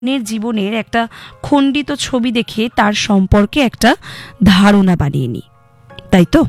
জীবনের একটা খণ্ডিত ছবি দেখে তার সম্পর্কে একটা ধারণা বানিয়ে নিই, তাই তো?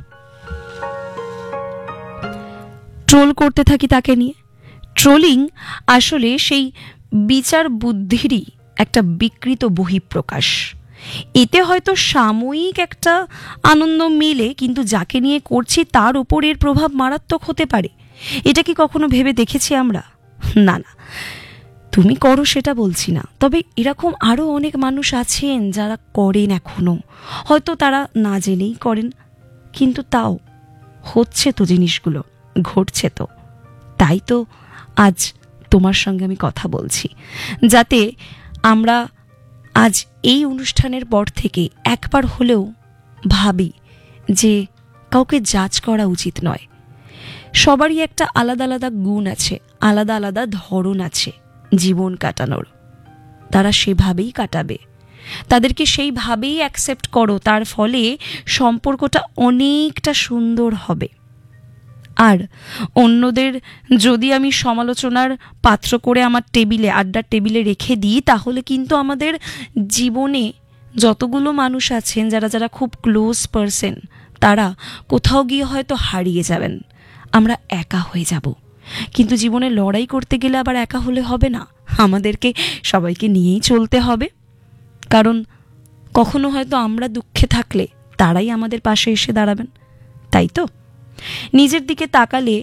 ট্রোল করতে থাকি তাকে নিয়ে। ট্রোলিং আসলে সেই বিচার বুদ্ধিরই একটা বিকৃত বহিঃপ্রকাশ। এতে হয়তো সাময়িক একটা আনন্দ মিলে, কিন্তু যাকে নিয়ে করছি তার উপর এর প্রভাব মারাত্মক হতে পারে। এটা কি কখনো ভেবে দেখেছি আমরা? না না, তুমি করো সেটা বলছি না, তবে এরকম আরও অনেক মানুষ আছেন যারা করেন এখনো, হয়তো তারা না জেনেই করেন, কিন্তু তাও হচ্ছে তো, জিনিসগুলো ঘটছে তো। তাই তো আজ তোমার সঙ্গে আমি কথা বলছি, যাতে আমরা আজ এই অনুষ্ঠানের পর থেকে একবার হলেও ভাবি যে কাউকে জাজ করা উচিত নয়। সবারই একটা আলাদা আলাদা গুণ আছে, আলাদা আলাদা ধরন আছে জীবন কাটানোর। তারা সেভাবেই কাটাবে, তাদেরকে সেইভাবেই অ্যাকসেপ্ট করো, তার ফলে সম্পর্কটা অনেকটা সুন্দর হবে। আর অন্যদের যদি আমি সমালোচনার পাত্র করে আমার টেবিলে, আড্ডার টেবিলে রেখে দিই, তাহলে কিন্তু আমাদের জীবনে যতগুলো মানুষ আছেন যারা যারা খুব ক্লোজ পারসন, তারা কোথাও গিয়ে হয়তো হারিয়ে যাবেন, আমরা একা হয়ে যাব। কিন্তু জীবনে লড়াই করতে গেলে আবার একা হলে হবে না, আমাদেরকে সবাইকে নিয়েই চলতে হবে। কারণ কখনো হয়তো আমরা দুঃখে থাকলে তারাই আমাদের পাশে এসে দাঁড়াবেন, তাই তো? নিজের দিকে তাকালে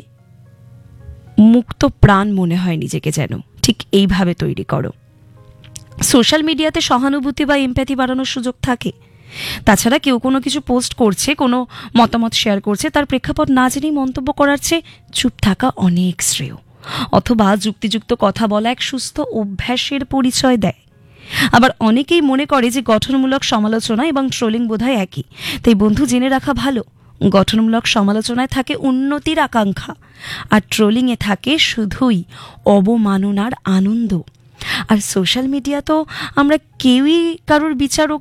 মুক্ত প্রাণ মনে হয় নিজেকে, যেন ঠিক এইভাবে তৈরি করো। সোশ্যাল মিডিয়াতে সহানুভূতি বা এমপ্যাথি বাড়ানোর সুযোগ থাকে। তাছাড়া কেউ কোনো কিছু পোস্ট করছে, কোনো মতামত শেয়ার করছে, তার প্রেক্ষাপট না জেনেই মন্তব্য করার চেয়ে চুপ থাকা অনেক শ্রেয়। অথবা যুক্তিযুক্ত কথা বলা এক সুস্থ অভ্যাসের পরিচয় দেয়। আবার অনেকেই মনে করে যে গঠনমূলক সমালোচনা এবং ট্রোলিং বোধহয় একই। তাই বন্ধু, জেনে রাখা ভালো, গঠনমূলক সমালোচনায় থাকে উন্নতির আকাঙ্ক্ষা, আর ট্রোলিংয়ে থাকে শুধুই অবমাননার আনন্দ। আর সোশ্যাল মিডিয়া তো আমরা কেউই কারোর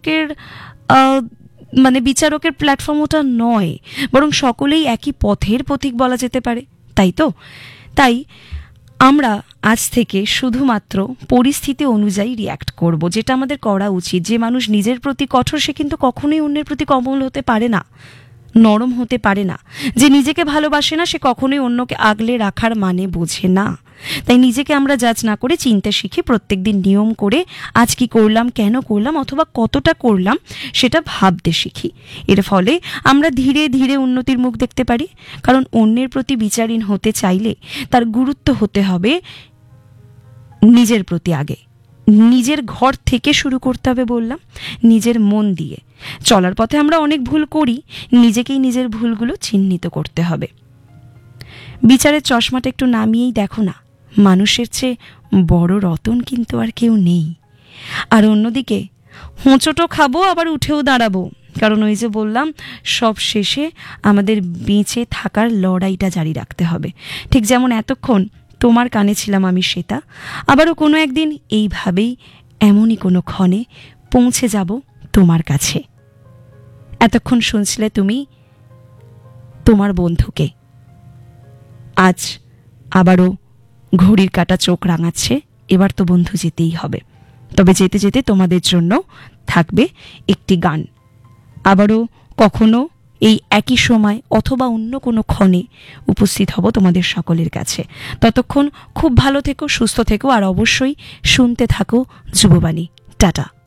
বিচারকের প্ল্যাটফর্ম ওটা নয়, বরং সকলেই একই পথের পথিক বলা যেতে পারে, তাই তো? তাই আমরা আজ থেকে শুধুমাত্র পরিস্থিতি অনুযায়ী রিয়্যাক্ট করব, যেটা আমাদের করা উচিত। যে মানুষ নিজের প্রতি কঠোর, সে কিন্তু কখনোই অন্যের প্রতি কোমল হতে পারে না, নরম হতে পারে না। যে নিজেকে ভালোবাসে না, সে কখনোই অন্যকে আগলে রাখার মানে বোঝে না। তাই নিজেকে আমরা জাজ না করে চিনতে শিখি, প্রত্যেকদিন নিয়ম করে আজ কি করলাম, কেন করলাম, অথবা কতটা করলাম সেটা ভাবতে শিখি। এর ফলে আমরা ধীরে ধীরে উন্নতির মুখ দেখতে পারি। কারণ অন্যের প্রতি বিচারহীন হতে চাইলে তার গুরুত্ব হতে হবে নিজের প্রতি আগে। নিজের ঘর থেকে শুরু করতে হবে, বললাম, নিজের মন দিয়ে। চলার পথে আমরা অনেক ভুল করি, নিজেকেই নিজের ভুলগুলো চিহ্নিত করতে হবে। বিচারের চশমাটা একটু নামিয়েই দেখো না, মানুষের চেয়ে বড় রতন কিন্তু আর কেউ নেই। আর অন্যদিকে হোঁচটও খাবো, আবার উঠেও দাঁড়াবো, কারণ ওই যে বললাম, সব শেষে আমাদের বেঁচে থাকার লড়াইটা জারি রাখতে হবে। ঠিক যেমন এতক্ষণ তোমার কানে ছিলাম আমি শ্বেতা, আবারও কোনো একদিন এইভাবেই এমনই কোনো ক্ষণে পৌঁছে যাব তোমার কাছে। এতক্ষণ শুনছিলে তুমি তোমার বন্ধুকে। আজ আবারও ঘড়ির কাঁটা চোখ রাঙাচ্ছে, এবার তো বন্ধু যেতেই হবে। তবে যেতে যেতে তোমাদের জন্য থাকবে একটি গান। আবারও কখনো এই একই সময় অথবা অন্য কোনো ক্ষণে উপস্থিত হব তোমাদের সকলের কাছে। ততক্ষণ খুব ভালো থেকো, সুস্থ থেকো, আর অবশ্যই শুনতে থাকো যুববাণী। টাটা।